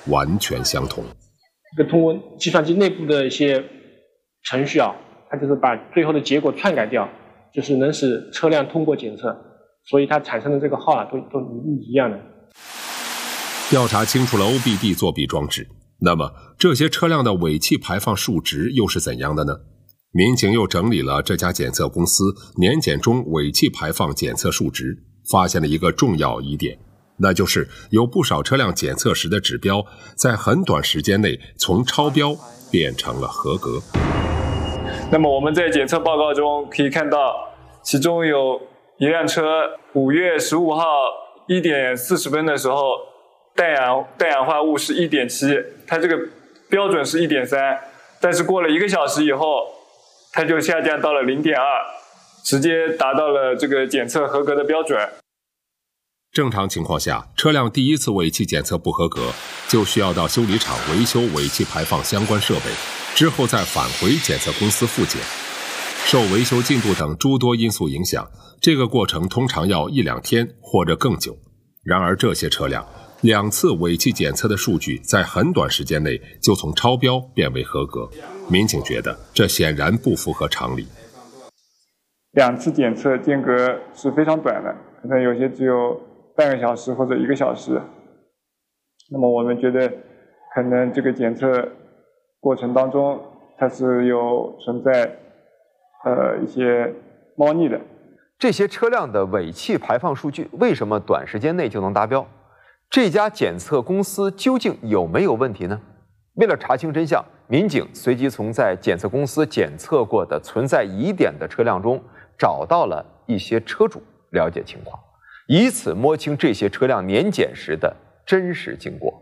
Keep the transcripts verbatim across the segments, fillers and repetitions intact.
完全相同。 这个通过计算机内部的一些程序啊，它就是把最后的结果篡改掉，就是能使车辆通过检测，所以它产生的这个号啊都都一样的。 调查清楚了 O B D 作弊装置，那么这些车辆的尾气排放数值又是怎样的呢？民警又整理了这家检测公司年检中尾气排放检测数值，发现了一个重要疑点，那就是有不少车辆检测时的指标在很短时间内从超标变成了合格。 那么我们在检测报告中可以看到，其中有一辆车五月十五号一点四十分的时候，氮氧氮氧化物是 一点七， 它这个标准是 一点三， 但是过了一个小时以后，它就下降到了 零点二， 直接达到了这个检测合格的标准。 正常情况下，车辆第一次尾气检测不合格，就需要到修理厂维修尾气排放相关设备，之后再返回检测公司复检。受维修进度等诸多因素影响，这个过程通常要一两天或者更久。然而这些车辆两次尾气检测的数据在很短时间内就从超标变为合格，民警觉得这显然不符合常理。 两次检测间隔是非常短的，可能有些只有半个小时或者一个小时。那么我们觉得可能这个检测过程当中它是有存在呃一些猫腻的。 这些车辆的尾气排放数据为什么短时间内就能达标？这家检测公司究竟有没有问题呢？为了查清真相，民警随即从在检测公司检测过的存在疑点的车辆中找到了一些车主，了解情况，以此摸清这些车辆年检时的真实经过。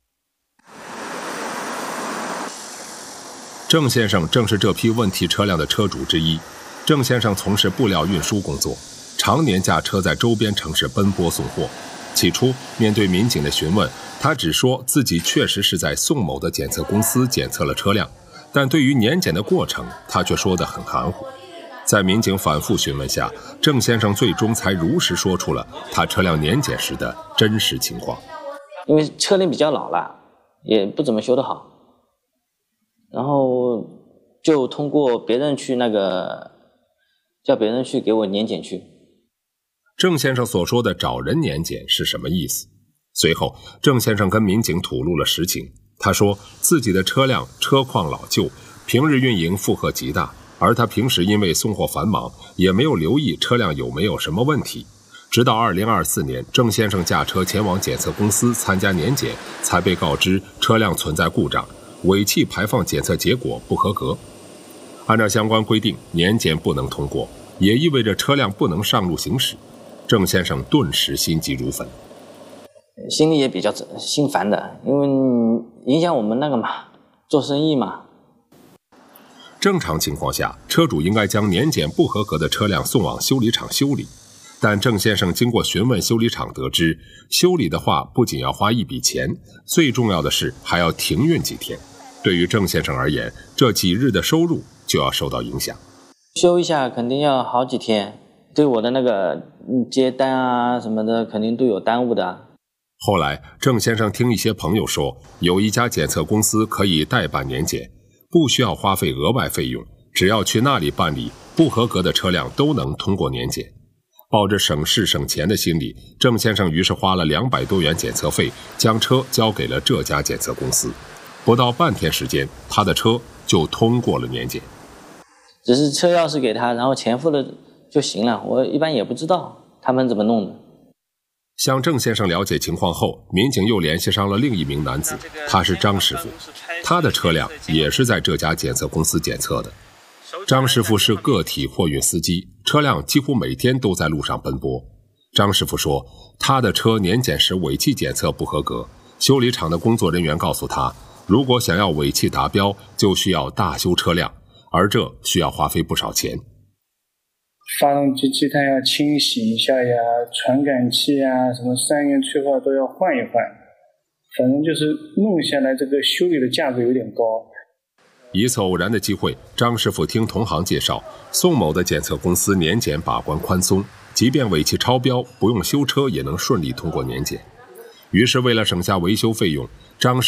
郑先生正是这批问题车辆的车主之一。郑先生从事布料运输工作，常年驾车在周边城市奔波送货。起初面对民警的询问，他只说自己确实是在宋某的检测公司检测了车辆，但对于年检的过程他却说得很含糊。在民警反复询问下，郑先生最终才如实说出了他车辆年检时的真实情况。 因为车龄比较老了，也不怎么修得好，然后就通过别人去那个叫别人去给我年检去。 郑先生所说的找人年检是什么意思？随后郑先生跟民警吐露了实情，他说自己的车辆车况老旧，平日运营负荷极大，而他平时因为送货繁忙，也没有留意车辆有没有什么问题。直到二零二四年，郑先生驾车前往检测公司参加年检，才被告知车辆存在故障，尾气排放检测结果不合格。按照相关规定，年检不能通过，也意味着车辆不能上路行驶。郑先生顿时心急如焚， 心里也比较心烦的，因为影响我们那个嘛，做生意嘛。 正常情况下，车主应该将年检不合格的车辆送往修理厂修理，但郑先生经过询问修理厂得知，修理的话不仅要花一笔钱，最重要的是还要停运几天。对于郑先生而言，这几日的收入就要受到影响。 修一下肯定要好几天，对我的那个接单啊什么的肯定都有耽误的。 后来郑先生听一些朋友说，有一家检测公司可以代办年检，不需要花费额外费用，只要去那里办理，不合格的车辆都能通过年检。抱着省事省钱的心理，郑先生于是花了两百多元检测费，将车交给了这家检测公司。不到半天时间，他的车就通过了年检。 只是车钥匙给他，然后钱付了就行了，我一般也不知道他们怎么弄的。 向郑先生了解情况后，民警又联系上了另一名男子，他是张师傅，他的车辆也是在这家检测公司检测的。张师傅是个体货运司机，车辆几乎每天都在路上奔波。张师傅说，他的车年检时尾气检测不合格，修理厂的工作人员告诉他，如果想要尾气达标，就需要大修车辆，而这需要花费不少钱。 发动机积碳要清洗一下呀，传感器呀，什么三元催化都要换一换，反正就是弄下来这个修理的价格有点高。 一次偶然的机会，张师傅听同行介绍，宋某的检测公司年检把关宽松，即便尾气超标，不用修车也能顺利通过年检。于是为了省下维修费用，张师